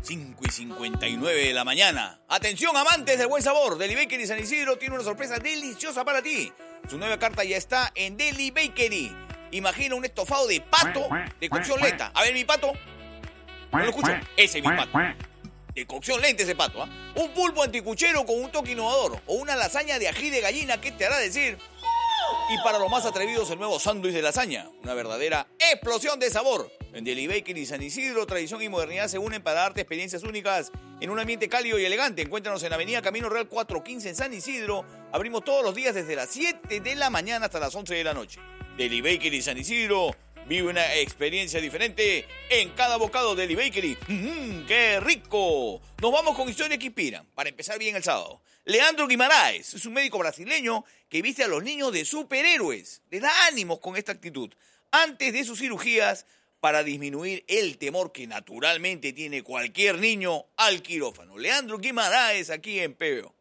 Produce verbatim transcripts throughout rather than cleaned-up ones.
cinco y cincuenta y nueve de la mañana. Atención, amantes del buen sabor. Deli Bakery San Isidro tiene una sorpresa deliciosa para ti. Su nueva carta ya está en Deli Bakery. Imagina un estofado de pato de cocción lenta. A ver, mi pato. No lo escucho. Ese es mi pato. De cocción lenta ese pato. ¿eh? Un pulpo anticuchero con un toque innovador. O una lasaña de ají de gallina que te hará decir... Y para los más atrevidos, el nuevo sándwich de lasaña. Una verdadera explosión de sabor. En Deli Bakery San Isidro, tradición y modernidad se unen para darte experiencias únicas en un ambiente cálido y elegante. Encuéntranos en Avenida Camino Real cuatrocientos quince en San Isidro. Abrimos todos los días desde las siete de la mañana hasta las once de la noche. Deli Bakery San Isidro. Vive una experiencia diferente en cada bocado de Deli Bakery. ¡Mmm, qué rico! Nos vamos con historias que inspiran. Para empezar bien el sábado. Leandro Guimaraes es un médico brasileño que viste a los niños de superhéroes. Les da ánimos con esta actitud. Antes de sus cirugías, para disminuir el temor que naturalmente tiene cualquier niño al quirófano. Leandro Guimaraes aquí en P B O.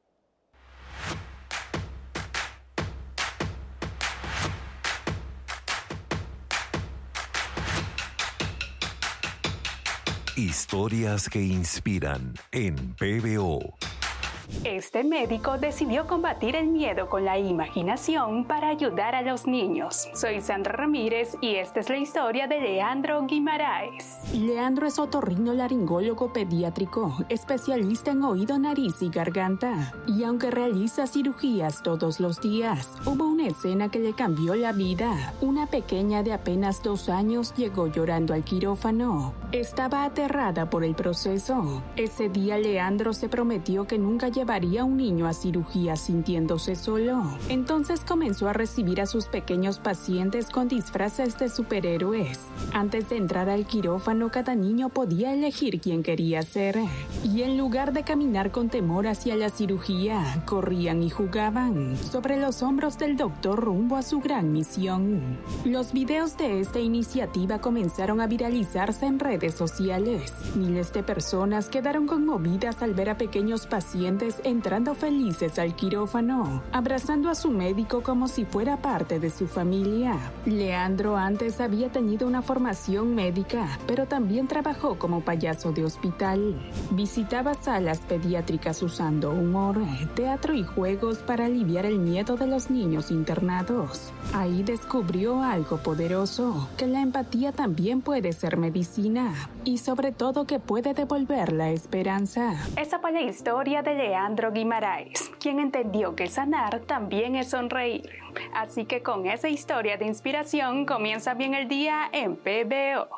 Historias que inspiran en P B O. Este médico decidió combatir el miedo con la imaginación para ayudar a los niños. Soy Sandra Ramírez y esta es la historia de Leandro Guimaraes. Leandro es otorrinolaringólogo pediátrico, especialista en oído, nariz y garganta. Y aunque realiza cirugías todos los días, hubo una escena que le cambió la vida. Una pequeña de apenas dos años llegó llorando al quirófano. Estaba aterrada por el proceso. Ese día Leandro se prometió que nunca llevaría a un niño a cirugía sintiéndose solo. Entonces comenzó a recibir a sus pequeños pacientes con disfraces de superhéroes. Antes de entrar al quirófano, cada niño podía elegir quién quería ser. Y en lugar de caminar con temor hacia la cirugía, corrían y jugaban sobre los hombros del doctor rumbo a su gran misión. Los videos de esta iniciativa comenzaron a viralizarse en redes sociales. Miles de personas quedaron conmovidas al ver a pequeños pacientes entrando felices al quirófano, abrazando a su médico como si fuera parte de su familia. Leandro antes había tenido una formación médica, pero también trabajó como payaso de hospital. Visitaba salas pediátricas usando humor, teatro y juegos para aliviar el miedo de los niños internados. Ahí descubrió algo poderoso, que la empatía también puede ser medicina y sobre todo que puede devolver la esperanza. Esa fue la historia de Leandro Guimaraes, quien entendió que sanar también es sonreír. Así que con esa historia de inspiración comienza bien el día en P B O.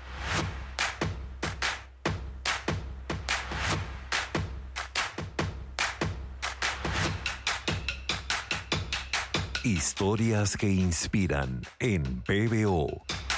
Historias que inspiran en P B O.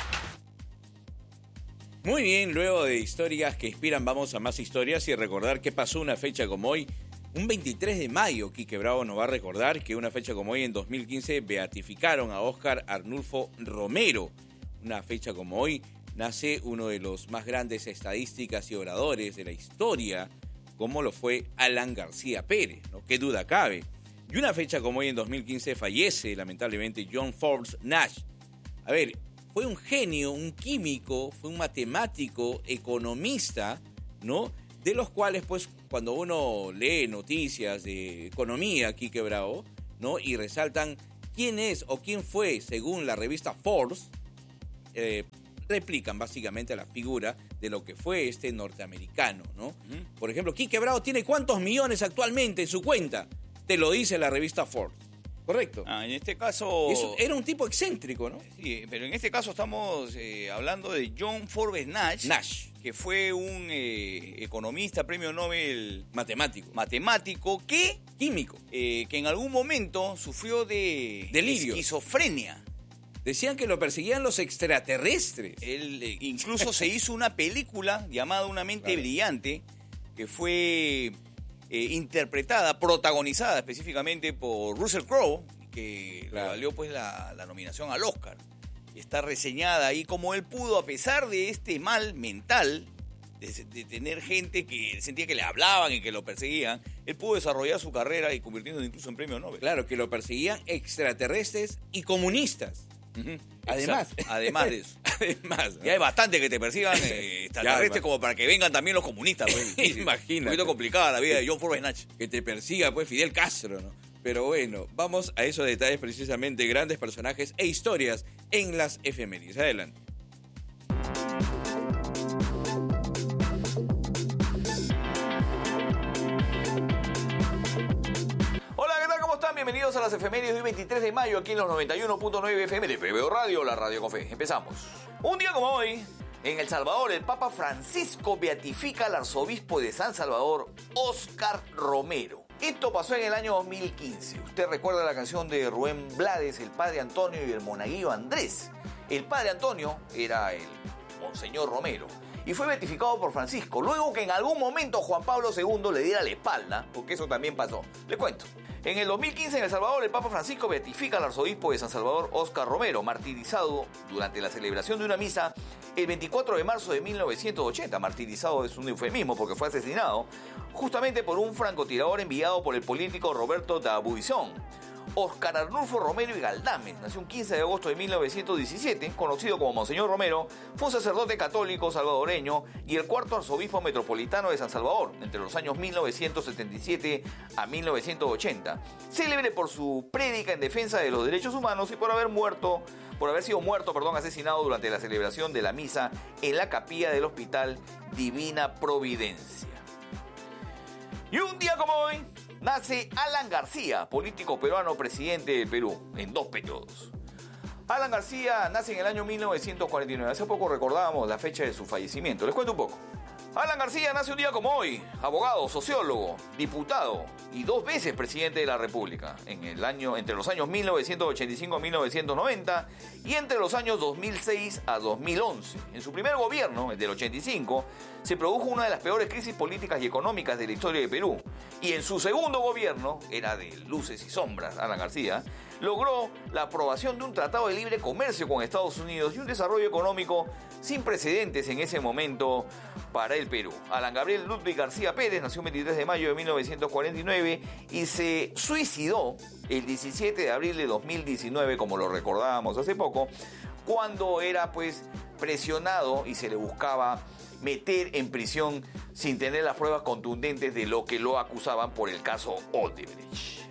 Muy bien, luego de historias que inspiran, vamos a más historias y recordar qué pasó una fecha como hoy. Un veintitrés de mayo, Quique Bravo nos va a recordar que una fecha como hoy en dos mil quince beatificaron a Óscar Arnulfo Romero. Una fecha como hoy nace uno de los más grandes estadísticas y oradores de la historia, como lo fue Alan García Pérez, ¿no? Qué duda cabe. Y una fecha como hoy en dos mil quince fallece lamentablemente John Forbes Nash. A ver, fue un genio, un químico, fue un matemático, economista, ¿no? De los cuales, pues, cuando uno lee noticias de economía, Quique Bravo, ¿no? Y resaltan quién es o quién fue, según la revista Forbes, eh, replican básicamente la figura de lo que fue este norteamericano, ¿no? Uh-huh. Por ejemplo, Quique Bravo tiene ¿cuántos millones actualmente en su cuenta? Te lo dice la revista Forbes. Correcto. Ah, en este caso... Eso era un tipo excéntrico, ¿no? Sí, pero en este caso estamos eh, hablando de John Forbes Nash. Nash. Que fue un eh, economista, premio Nobel... Matemático. Matemático, que... Químico. Eh, que en algún momento sufrió de... Delirio. Esquizofrenia. Decían que lo perseguían los extraterrestres. Él eh, incluso se hizo una película llamada Una mente claro. brillante, que fue... Eh, interpretada, protagonizada específicamente por Russell Crowe, que claro. le valió pues la, la nominación al Oscar. Y está reseñada ahí como él pudo, a pesar de este mal mental, de, de tener gente que sentía que le hablaban y que lo perseguían, él pudo desarrollar su carrera y convirtiéndose incluso en premio Nobel. Claro, que lo perseguían extraterrestres y comunistas. Uh-huh. Además, además de eso. Además. ¿No? Y hay bastante que te persigan eh, extraterrestres como para que vengan también los comunistas. Pues. Imagínate. Un poquito complicada la vida de John Forbes Natch. Que te persiga, pues, Fidel Castro, ¿no? Pero bueno, vamos a esos detalles precisamente, grandes personajes e historias en las efemérides. Adelante. Hola, ¿qué tal? ¿Cómo están? Bienvenidos a las efemérides de hoy veintitrés de mayo, aquí en los noventa y uno punto nueve F M de P B O Radio, la radio con fe. Empezamos. Un día como hoy, en El Salvador, el Papa Francisco beatifica al arzobispo de San Salvador, Óscar Romero. Esto pasó en el año dos mil quince. Usted recuerda la canción de Rubén Blades, el padre Antonio y el monaguillo Andrés. El padre Antonio era el Monseñor Romero y fue beatificado por Francisco, luego que en algún momento Juan Pablo segundo le diera la espalda, porque eso también pasó. Le cuento. En el dos mil quince en El Salvador, el Papa Francisco beatifica al arzobispo de San Salvador, Óscar Romero, martirizado durante la celebración de una misa el veinticuatro de marzo de mil novecientos ochenta. Martirizado es un eufemismo porque fue asesinado justamente por un francotirador enviado por el político Roberto D'Aubuisson. Óscar Arnulfo Romero y Galdames nació un quince de agosto de mil novecientos diecisiete, conocido como Monseñor Romero, fue un sacerdote católico salvadoreño y el cuarto arzobispo metropolitano de San Salvador, entre los años mil novecientos setenta y siete a mil novecientos ochenta. Célebre por su prédica en defensa de los derechos humanos y por haber muerto, por haber sido muerto, perdón, asesinado durante la celebración de la misa en la capilla del Hospital Divina Providencia. Y un día como hoy nace Alan García, político peruano, presidente del Perú, en dos periodos. Alan García nace en el año mil novecientos cuarenta y nueve. Hace poco recordábamos la fecha de su fallecimiento. Les cuento un poco. Alan García nace un día como hoy, abogado, sociólogo, diputado y dos veces presidente de la República, en el año, entre los años mil novecientos ochenta y cinco a mil novecientos noventa y entre los años dos mil seis a dos mil once. En su primer gobierno, el del ochenta y cinco, se produjo una de las peores crisis políticas y económicas de la historia de Perú. Y en su segundo gobierno, era de luces y sombras, Alan García, logró la aprobación de un tratado de libre comercio con Estados Unidos y un desarrollo económico sin precedentes en ese momento para el Perú. Alan Gabriel Ludwig García Pérez nació el veintitrés de mayo de mil novecientos cuarenta y nueve y se suicidó el diecisiete de abril de dos mil diecinueve, como lo recordábamos hace poco, cuando era pues presionado y se le buscaba meter en prisión sin tener las pruebas contundentes de lo que lo acusaban por el caso Odebrecht.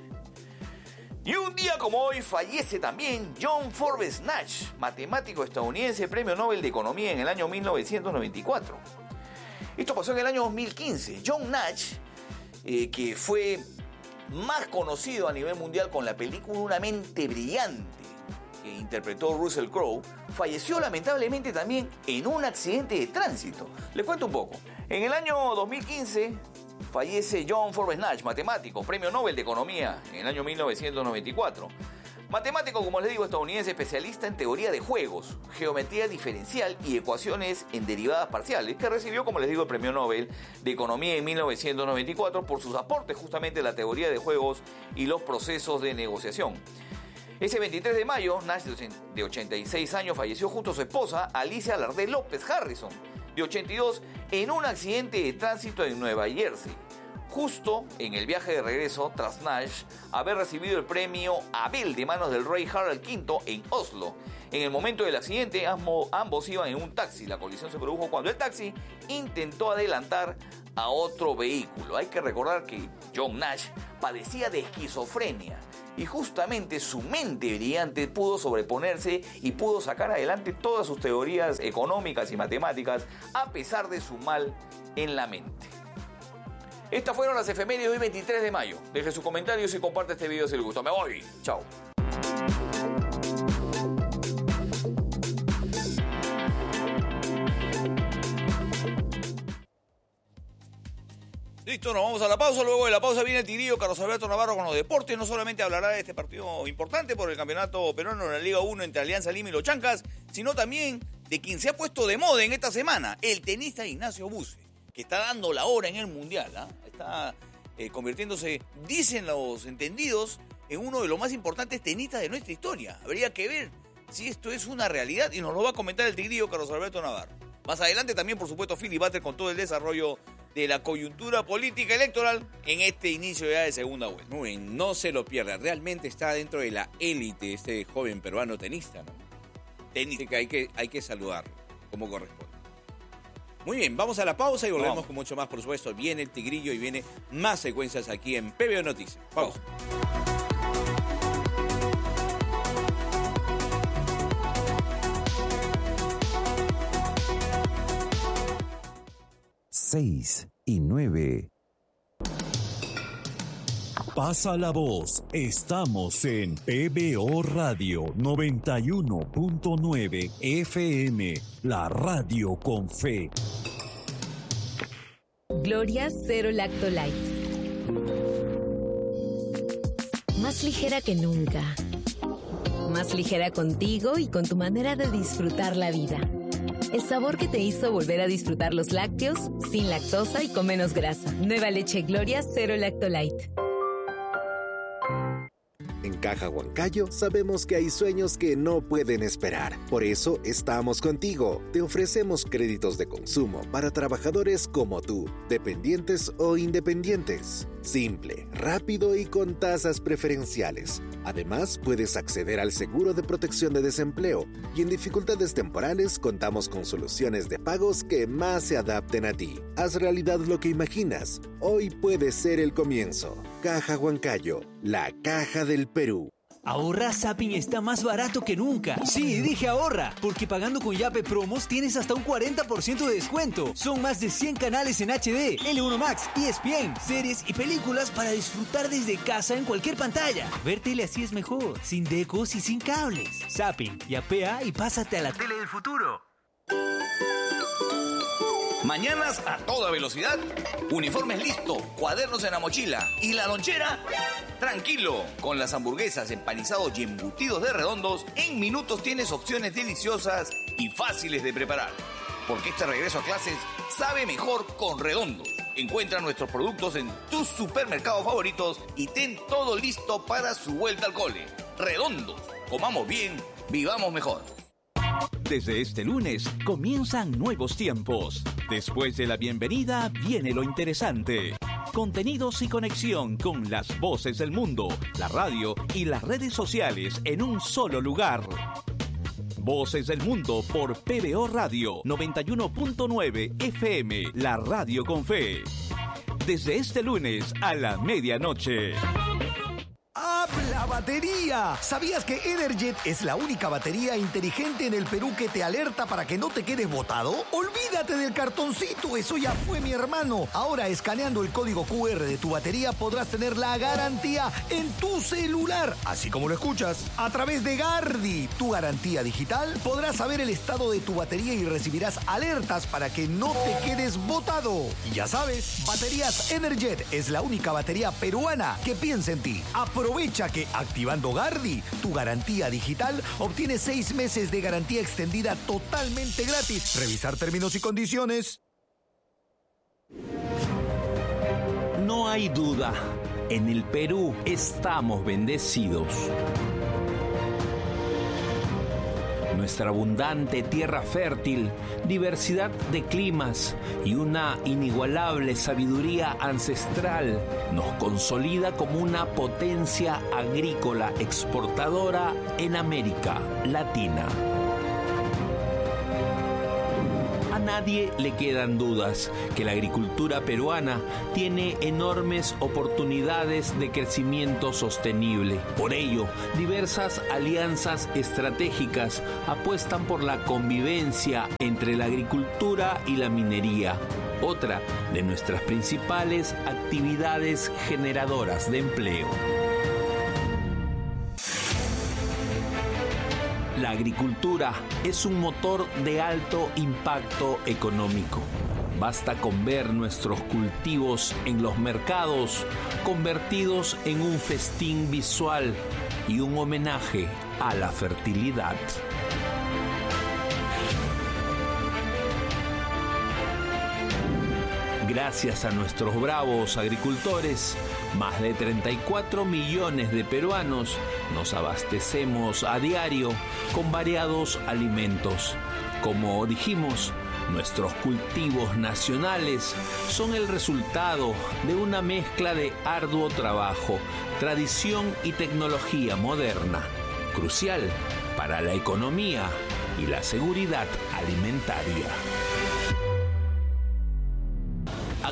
Y un día como hoy fallece también John Forbes Natch, matemático estadounidense, premio Nobel de Economía en el año mil novecientos noventa y cuatro. Esto pasó en el año dos mil quince. John Natch, eh, que fue más conocido a nivel mundial con la película Una mente brillante, que interpretó Russell Crowe, falleció lamentablemente también en un accidente de tránsito. Les cuento un poco. En el año dos mil quince fallece John Forbes Natch, matemático, premio Nobel de Economía en el año mil novecientos noventa y cuatro. Matemático, como les digo, estadounidense, especialista en teoría de juegos, geometría diferencial y ecuaciones en derivadas parciales, que recibió, como les digo, el premio Nobel de Economía en mil novecientos noventa y cuatro por sus aportes justamente a la teoría de juegos y los procesos de negociación. Ese veintitrés de mayo, Natch, de ochenta y seis años, falleció junto a su esposa, Alicia Lardé López Harrison, de ochenta y dos, en un accidente de tránsito en Nueva Jersey, justo en el viaje de regreso tras Natch haber recibido el premio Abel de manos del rey Harald quinto en Oslo. En el momento del accidente, ambos iban en un taxi. La colisión se produjo cuando el taxi intentó adelantar a otro vehículo. Hay que recordar que John Natch padecía de esquizofrenia y justamente su mente brillante pudo sobreponerse y pudo sacar adelante todas sus teorías económicas y matemáticas a pesar de su mal en la mente. Estas fueron las efemérides de hoy veintitrés de mayo. Deje sus comentarios y comparte este video si les gustó. Me voy. Chao. Listo, nos vamos a la pausa. Luego de la pausa viene el Tigrillo Carlos Alberto Navarro con los deportes. No solamente hablará de este partido importante por el campeonato peruano en la Liga uno entre Alianza Lima y los Chancas, sino también de quien se ha puesto de moda en esta semana, el tenista Ignacio Buse, que está dando la hora en el Mundial. ¿eh? Está eh, convirtiéndose, dicen los entendidos, en uno de los más importantes tenistas de nuestra historia. Habría que ver si esto es una realidad y nos lo va a comentar el Tigrillo Carlos Alberto Navarro. Más adelante también, por supuesto, Philly Butter con todo el desarrollo de la coyuntura política electoral en este inicio ya de segunda vuelta. Muy bien, no se lo pierda. Realmente está dentro de la élite este joven peruano tenista, ¿no? Tenista. Así que hay que, hay que saludarlo como corresponde. Muy bien, vamos a la pausa y volvemos Vamos. con mucho más, por supuesto. Viene el Tigrillo y viene más secuencias aquí en P B O Noticias. Vamos. seis y nueve. Pasa la voz. Estamos en P B O Radio noventa y uno punto nueve F M, la radio con fe. Gloria Cero Lacto Light. Más ligera que nunca. Más ligera contigo y con tu manera de disfrutar la vida. El sabor que te hizo volver a disfrutar los lácteos, sin lactosa y con menos grasa. Nueva leche Gloria Cero Lacto Light. En Caja Huancayo sabemos que hay sueños que no pueden esperar. Por eso estamos contigo. Te ofrecemos créditos de consumo para trabajadores como tú, dependientes o independientes. Simple, rápido y con tasas preferenciales. Además, puedes acceder al seguro de protección de desempleo y en dificultades temporales contamos con soluciones de pagos que más se adapten a ti. Haz realidad lo que imaginas. Hoy puede ser el comienzo. Caja Huancayo, la caja del Perú. Ahorra Zapping está más barato que nunca. Sí, dije ahorra, porque pagando con Yape Promos tienes hasta un cuarenta por ciento de descuento. Son más de cien canales en H D, L uno Max, E S P N, series y películas para disfrutar desde casa en cualquier pantalla. Ver tele así es mejor, sin decos y sin cables. Zapping, yapea y pásate a la tele del futuro. Mañanas a toda velocidad, uniformes listo, cuadernos en la mochila y la lonchera, tranquilo. Con las hamburguesas, empanizados y embutidos de Redondos, en minutos tienes opciones deliciosas y fáciles de preparar. Porque este regreso a clases sabe mejor con Redondos. Encuentra nuestros productos en tus supermercados favoritos y ten todo listo para su vuelta al cole. Redondos, comamos bien, vivamos mejor. Desde este lunes comienzan nuevos tiempos. Después de la bienvenida viene lo interesante. Contenidos y conexión con las voces del mundo, la radio y las redes sociales en un solo lugar. Voces del Mundo por P B O Radio noventa y uno punto nueve F M, la radio con fe. Desde este lunes a la medianoche. ¡Habla batería! ¿Sabías que Energet es la única batería inteligente en el Perú que te alerta para que no te quedes botado? Olvídate del cartoncito, eso ya fue, mi hermano. Ahora, escaneando el código Q R de tu batería podrás tener la garantía en tu celular, así como lo escuchas. A través de Gardi, tu garantía digital, podrás saber el estado de tu batería y recibirás alertas para que no te quedes botado. Y ya sabes, Baterías Energet es la única batería peruana que piensa en ti. Aprovecha que activando Gardi, tu garantía digital, obtienes seis meses de garantía extendida totalmente gratis. Revisar términos y condiciones. No hay duda, en el Perú estamos bendecidos. Nuestra abundante tierra fértil, diversidad de climas y una inigualable sabiduría ancestral nos consolida como una potencia agrícola exportadora en América Latina. A nadie le quedan dudas que la agricultura peruana tiene enormes oportunidades de crecimiento sostenible. Por ello, diversas alianzas estratégicas apuestan por la convivencia entre la agricultura y la minería, otra de nuestras principales actividades generadoras de empleo. La agricultura es un motor de alto impacto económico. Basta con ver nuestros cultivos en los mercados convertidos en un festín visual y un homenaje a la fertilidad. Gracias a nuestros bravos agricultores, más de treinta y cuatro millones de peruanos nos abastecemos a diario con variados alimentos. Como dijimos, nuestros cultivos nacionales son el resultado de una mezcla de arduo trabajo, tradición y tecnología moderna, crucial para la economía y la seguridad alimentaria.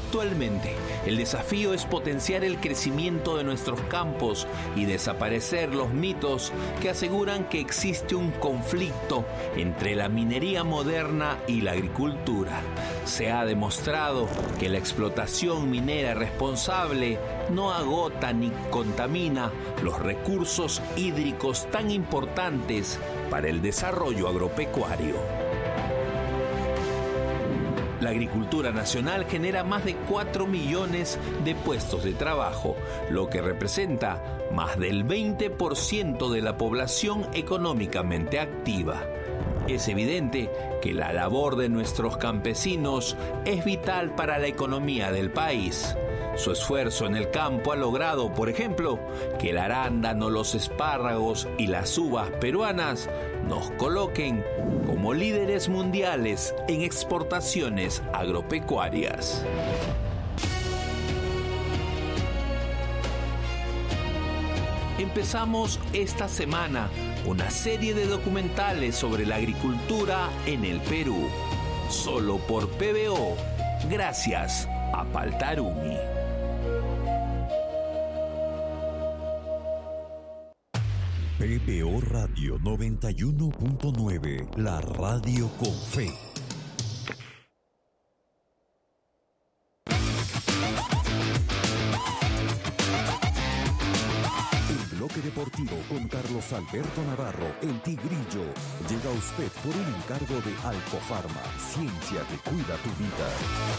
Actualmente, el desafío es potenciar el crecimiento de nuestros campos y desaparecer los mitos que aseguran que existe un conflicto entre la minería moderna y la agricultura. Se ha demostrado que la explotación minera responsable no agota ni contamina los recursos hídricos tan importantes para el desarrollo agropecuario. La agricultura nacional genera más de cuatro millones de puestos de trabajo, lo que representa más del veinte por ciento de la población económicamente activa. Es evidente que la labor de nuestros campesinos es vital para la economía del país. Su esfuerzo en el campo ha logrado, por ejemplo, que el arándano, los espárragos y las uvas peruanas nos coloquen como líderes mundiales en exportaciones agropecuarias. Empezamos esta semana una serie de documentales sobre la agricultura en el Perú, solo por P B O, gracias a Paltarumi. P B O Radio noventa y uno punto nueve, la radio con fe. El bloque deportivo con Carlos Alberto Navarro, el Tigrillo, llega a usted por un encargo de Alcofarma, ciencia que cuida tu vida.